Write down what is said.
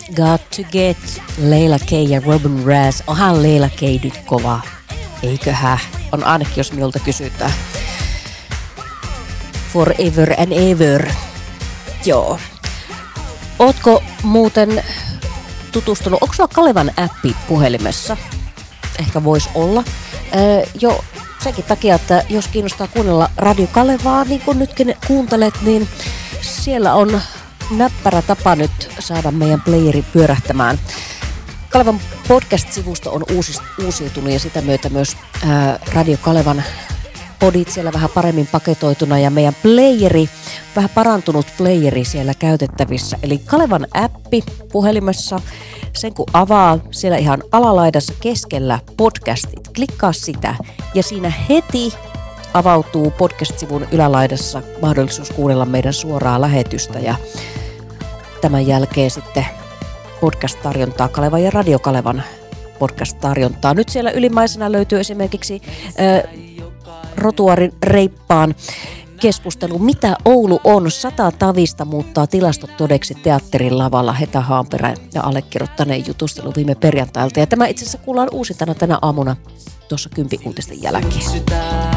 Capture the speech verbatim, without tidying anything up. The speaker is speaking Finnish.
Got to Get, Leila K ja Robin Raz. Onhan Leila K nyt kova, eiköhän? On ainakin, jos minulta kysytään. Forever and ever. Joo. Ootko muuten tutustunut, onko sulla Kalevan appi puhelimessa? Ehkä voisi olla. Öö, jo senkin takia, että jos kiinnostaa kuunnella Radio Kalevaa, niin kuin nytkin kuuntelet, niin siellä on näppärä tapa nyt saada meidän playeri pyörähtämään. Kalevan podcast-sivusto on uusis, uusiutunut ja sitä myötä myös ää, Radio Kalevan podit siellä vähän paremmin paketoituna ja meidän playeri, vähän parantunut playeri siellä käytettävissä. Eli Kalevan appi puhelimessa, sen kun avaa siellä ihan alalaidassa keskellä podcastit, klikkaa sitä ja siinä heti avautuu podcast-sivun ylälaidassa mahdollisuus kuunnella meidän suoraa lähetystä ja tämän jälkeen sitten podcast-tarjontaa, Kalevan ja Radio Kalevan podcast-tarjontaa. Nyt siellä ylimmäisenä löytyy esimerkiksi äh, Rotuarin reippaan keskustelu, mitä Oulu on. Sata tavista muuttaa tilastot todeksi teatterin lavalla. Heta Haanperä ja allekirjoittaneen jutustelu viime perjantailta. Ja tämä itse asiassa kuullaan uusintana tänä aamuna tuossa kympi uutisten jälkeen.